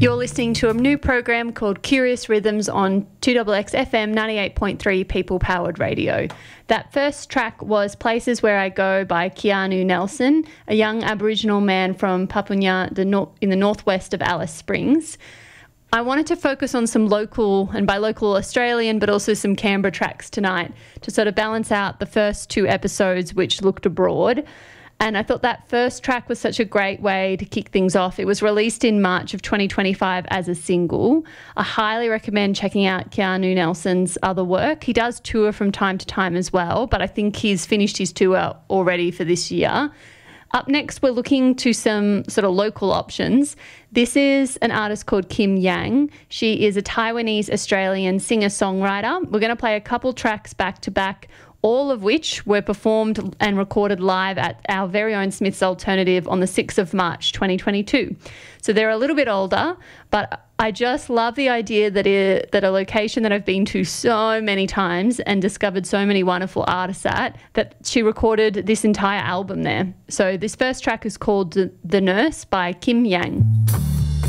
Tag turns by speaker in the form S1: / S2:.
S1: You're listening to a new program called Curious Rhythms on 2XX FM 98.3 People Powered Radio. That first track was Places Where I Go by Keanu Nelson, a young Aboriginal man from Papunya in the northwest of Alice Springs. I wanted to focus on some local, and by local Australian, but also some Canberra tracks tonight to sort of balance out the first two episodes which looked abroad. And I thought that first track was such a great way to kick things off. It was released in March of 2025 as a single. I highly recommend checking out Keanu Nelson's other work. He does tour from time to time as well, but I think he's finished his tour already for this year. Up next, we're looking to some sort of local options. This is an artist called Kim Yang. She is a Taiwanese-Australian singer-songwriter. We're going to play a couple tracks back to back, all of which were performed and recorded live at our very own Smith's Alternative on the 6th of March 2022. So they're a little bit older, but I just love the idea that a location that I've been to so many times and discovered so many wonderful artists at, that she recorded this entire album there. So this first track is called The Nurse by Kim Yang.